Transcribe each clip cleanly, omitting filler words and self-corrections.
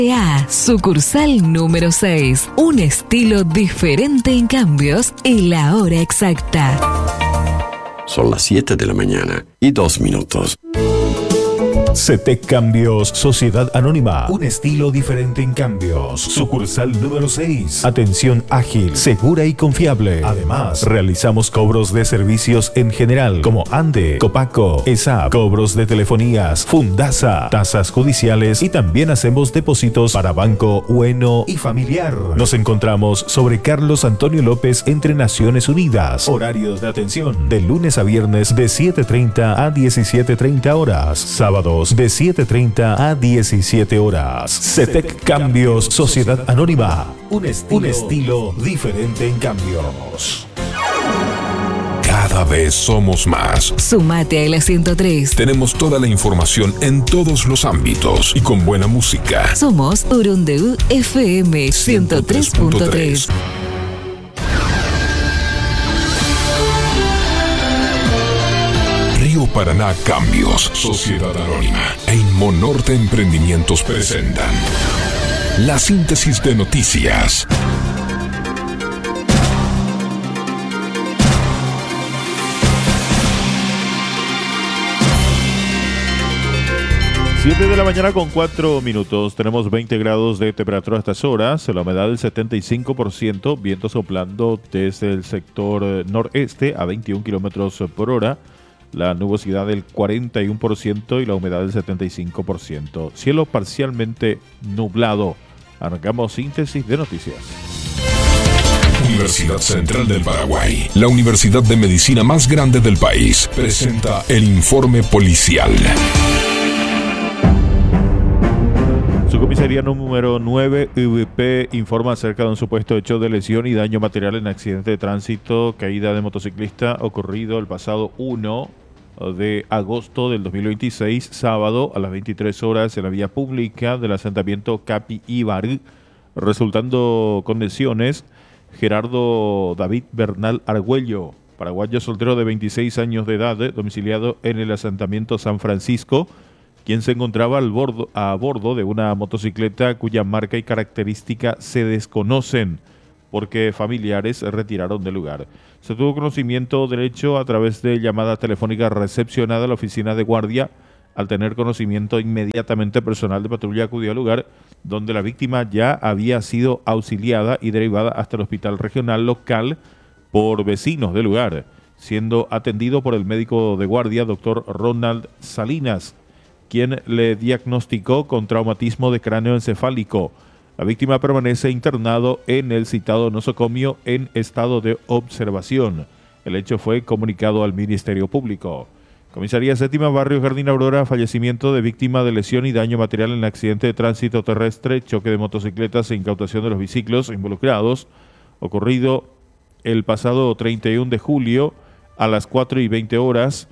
A, sucursal número 6. Un estilo diferente en cambios y la hora exacta. Son las 7 de la mañana y 2 minutos. CETEC Cambios, Sociedad Anónima. Un estilo diferente en cambios. Sucursal número 6. Atención ágil, segura y confiable. Además, realizamos cobros de servicios en general, como ANDE, Copaco, ESAP, cobros de telefonías, Fundasa, tasas judiciales y también hacemos depósitos para banco, bueno y familiar. Nos encontramos sobre Carlos Antonio López entre Naciones Unidas. Horarios de atención de lunes a viernes de 7:30 a 17:30 horas. Sábados de 7:30 a 17 horas. CETEC Cambios, Sociedad Anónima. Un estilo diferente en cambios. Cada vez somos más. Sumate a la 103. Tenemos toda la información en todos los ámbitos y con buena música. Somos Urundeu FM 103.3. Río Paraná Cambios, Sociedad Anónima e Inmonorte Emprendimientos presentan la síntesis de noticias. Siete de la mañana con 4 minutos. Tenemos 20 grados de temperatura a estas horas. La humedad del 75%. Viento soplando desde el sector noreste a 21 kilómetros por hora. La nubosidad del 41% y la humedad del 75%. Cielo parcialmente nublado. Arrancamos síntesis de noticias. Universidad Central del Paraguay, la universidad de medicina más grande del país, presenta el informe policial. Su comisaría número 9, UVP, informa acerca de un supuesto hecho de lesión y daño material en accidente de tránsito, caída de motociclista ocurrido el pasado 1 de agosto del 2026, sábado a las 23 horas en la vía pública del asentamiento Capi Ibar, resultando con lesiones Gerardo David Bernal Argüello, paraguayo soltero de 26 años de edad, domiciliado en el asentamiento San Francisco, quien se encontraba a bordo de una motocicleta cuya marca y característica se desconocen porque familiares retiraron del lugar. Se tuvo conocimiento del hecho a través de llamada telefónica recepcionada a la oficina de guardia. Al tener conocimiento, inmediatamente personal de patrulla acudió al lugar, donde la víctima ya había sido auxiliada y derivada hasta el hospital regional local por vecinos del lugar, siendo atendido por el médico de guardia, doctor Ronald Salinas, quien le diagnosticó con traumatismo de cráneo encefálico. La víctima permanece internado en el citado nosocomio en estado de observación. El hecho fue comunicado al Ministerio Público. Comisaría Séptima, Barrio Jardín Aurora, fallecimiento de víctima de lesión y daño material en accidente de tránsito terrestre, choque de motocicletas e incautación de los biciclos involucrados, ocurrido el pasado 31 de julio a las 4:20 horas.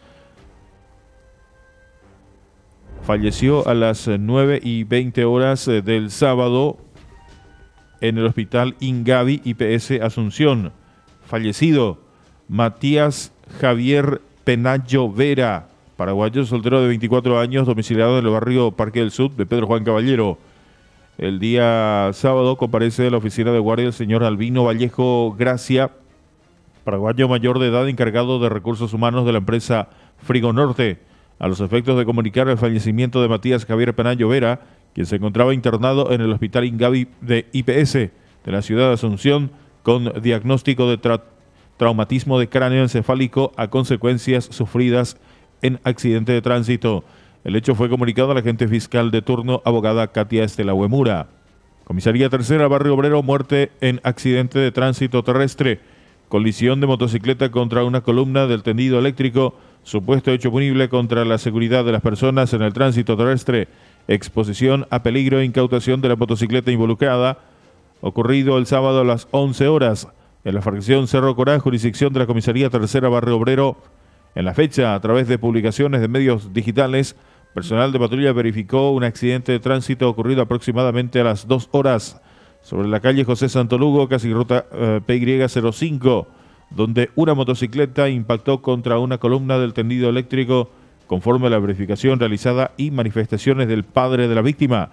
Falleció a las 9:20 horas del sábado en el hospital Ingavi IPS Asunción. Fallecido Matías Javier Penayo Vera, paraguayo soltero de 24 años, domiciliado en el barrio Parque del Sur de Pedro Juan Caballero. El día sábado comparece a la oficina de guardia el señor Albino Vallejo Gracia, paraguayo mayor de edad, encargado de recursos humanos de la empresa Frigo Norte, a los efectos de comunicar el fallecimiento de Matías Javier Penayo Vera, quien se encontraba internado en el hospital Ingavi de IPS de la ciudad de Asunción con diagnóstico de traumatismo de cráneo encefálico a consecuencias sufridas en accidente de tránsito. El hecho fue comunicado a la agente fiscal de turno, abogada Katia Estela Huemura. Comisaría Tercera, Barrio Obrero, muerte en accidente de tránsito terrestre, colisión de motocicleta contra una columna del tendido eléctrico, supuesto hecho punible contra la seguridad de las personas en el tránsito terrestre, exposición a peligro e incautación de la motocicleta involucrada, ocurrido el sábado a las 11 horas en la fracción Cerro Corá, jurisdicción de la Comisaría Tercera, Barrio Obrero. En la fecha, a través de publicaciones de medios digitales, personal de patrulla verificó un accidente de tránsito ocurrido aproximadamente a las 2 horas sobre la calle José Santolugo, casi ruta PY05, donde una motocicleta impactó contra una columna del tendido eléctrico. Conforme a la verificación realizada y manifestaciones del padre de la víctima,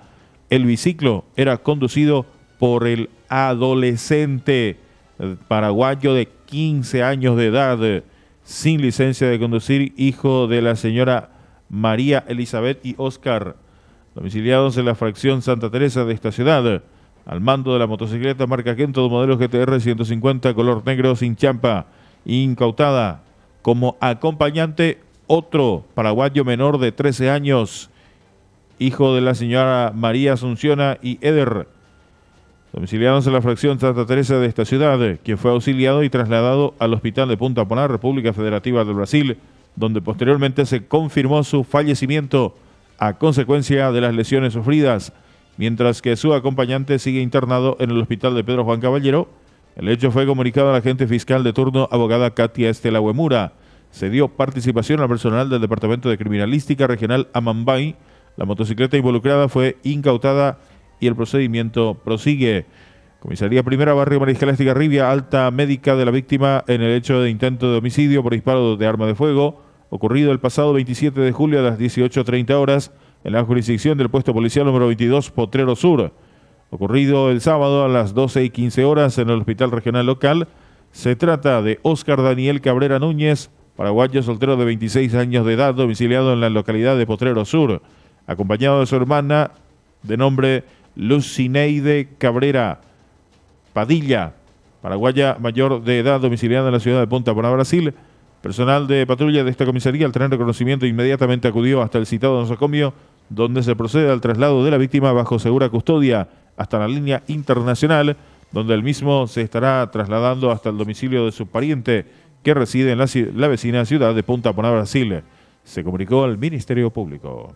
El biciclo era conducido por el adolescente paraguayo de 15 años de edad, sin licencia de conducir, hijo de la señora María Elizabeth y Oscar, domiciliados en la fracción Santa Teresa de esta ciudad, al mando de la motocicleta marca Kento modelo GTR 150 color negro sin champa, incautada como acompañante otro paraguayo menor de 13 años, hijo de la señora María Asunción y Eder, domiciliados en la fracción Santa Teresa de esta ciudad, quien fue auxiliado y trasladado al hospital de Punta Poná, República Federativa del Brasil, donde posteriormente se confirmó su fallecimiento a consecuencia de las lesiones sufridas, mientras que su acompañante sigue internado en el hospital de Pedro Juan Caballero. El hecho fue comunicado a la agente fiscal de turno, abogada Katia Estela Huemura. Se dio participación al personal del Departamento de Criminalística Regional Amambay. La motocicleta involucrada fue incautada y el procedimiento prosigue. Comisaría Primera, Barrio Mariscal Estigarribia, alta médica de la víctima en el hecho de intento de homicidio por disparo de arma de fuego, ocurrido el pasado 27 de julio a las 18:30 horas en la jurisdicción del puesto policial número 22, Potrero Sur. Ocurrido el sábado a las 12:15 horas en el hospital regional local. Se trata de Óscar Daniel Cabrera Núñez, paraguayo soltero de 26 años de edad, domiciliado en la localidad de Potrero Sur, acompañado de su hermana de nombre Lucineide Cabrera Padilla, paraguaya mayor de edad, domiciliada en la ciudad de Punta Poná, Brasil. Personal de patrulla de esta comisaría, al tener reconocimiento, inmediatamente acudió hasta el citado nosocomio, donde se procede al traslado de la víctima bajo segura custodia hasta la línea internacional, donde el mismo se estará trasladando hasta el domicilio de su pariente, que reside en la vecina ciudad de Punta Poná, Brasil. Se comunicó al Ministerio Público.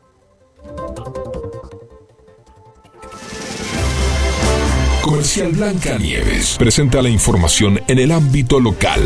Comercial Blanca Nieves presenta la información en el ámbito local.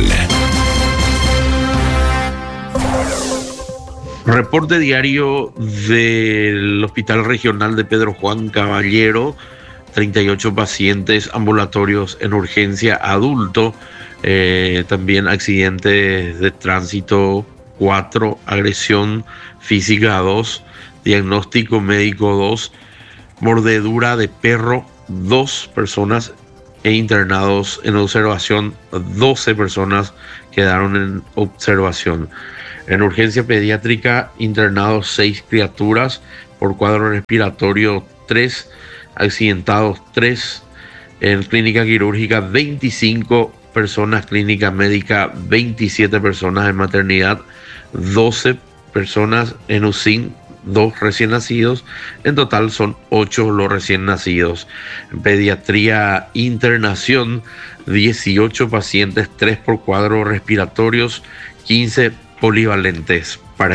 Reporte diario del Hospital Regional de Pedro Juan Caballero: 38 pacientes ambulatorios en urgencia adulto, también accidentes de tránsito 4, agresión física 2, diagnóstico médico 2, mordedura de perro 2 personas e internados en observación 12 personas quedaron en observación. En urgencia pediátrica internados 6 criaturas por cuadro respiratorio 3, accidentados 3. En clínica quirúrgica 25 personas, clínica médica 27 personas, en maternidad 12 personas, en UCIN 2 recién nacidos, en total son 8 los recién nacidos. En pediatría internación 18 pacientes, 3 por cuadros respiratorios, 15 polivalentes.